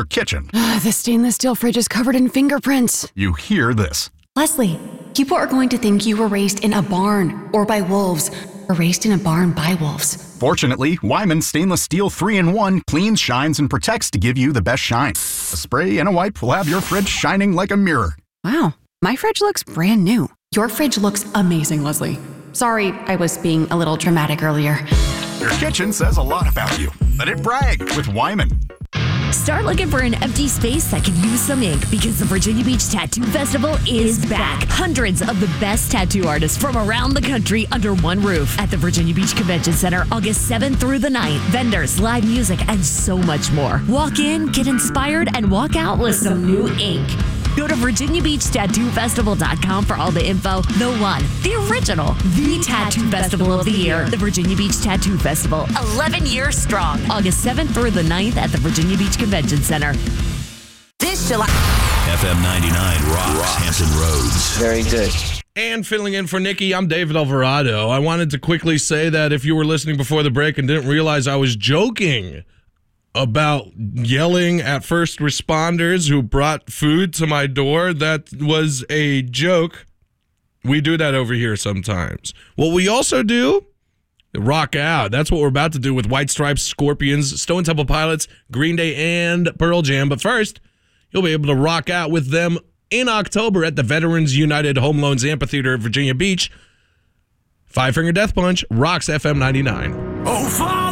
your kitchen. The stainless steel fridge is covered in fingerprints. You hear this. Leslie, people are going to think you were raised in a barn or by wolves, or raised in a barn by wolves. Fortunately, Wyman Stainless Steel 3-in-1 cleans, shines, and protects to give you the best shine. A spray and a wipe will have your fridge shining like a mirror. Wow, my fridge looks brand new. Your fridge looks amazing, Leslie. Sorry, I was being a little dramatic earlier. Your kitchen says a lot about you. Let it brag with Wyman. Start looking for an empty space that can use some ink because the Virginia Beach Tattoo Festival is back. Hundreds of the best tattoo artists from around the country under one roof at the Virginia Beach Convention Center, August 7th through the 9th. Vendors, live music, and so much more. Walk in, get inspired, and walk out with some new ink. Go to VirginiaBeachTattooFestival.com for all the info. The one, the original, the Tattoo Festival of the Year. The Virginia Beach Tattoo Festival, 11 years strong. August 7th through the 9th at the Virginia Beach Convention Center. This July. FM 99 rocks Hampton Roads. Very good. And filling in for Nikki, I'm David Alvarado. I wanted to quickly say that if you were listening before the break and didn't realize I was joking about yelling at first responders who brought food to my door, that was a joke. We do that over here sometimes. What we also do, rock out. That's what we're about to do with White Stripes, Scorpions, Stone Temple Pilots, Green Day, and Pearl Jam. But first, you'll be able to rock out with them in October at the Veterans United Home Loans Amphitheater at Virginia Beach. Five Finger Death Punch rocks FM 99. Oh, fine!